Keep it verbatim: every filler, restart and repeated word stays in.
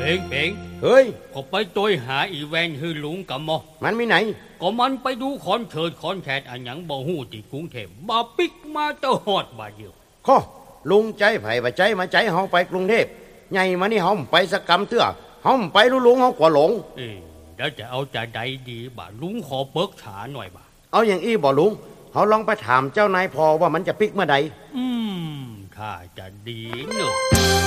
เพ่งเพ่งเฮ้ยก็ไปตัวหาอีแวนคือลุงกับหมอมันมีไหนก็มันไปดูคอนเสิร์ตคอนแคร์อันหยังบ่ฮู้ที่กรุงเทพบ่ปิกมาเจ้าฮอดบาดเดียวข้อลุงใจไผบ่ใจมาใจเฮาไปกรุงเทพใหญ่มานี่เฮาไปสักกำเตื้อเฮาไปลุลุงเฮากว่าหลงเอ้แล้วจะเอาจะใดดีบ่าลุงขอเปิกฉาหน่อยบ่าเอาอย่างอี้บ่ลุงเฮาลองไปถามเจ้านายพอว่ามันจะปิกเมื่อใดอืมถ้าจะดีเนอะ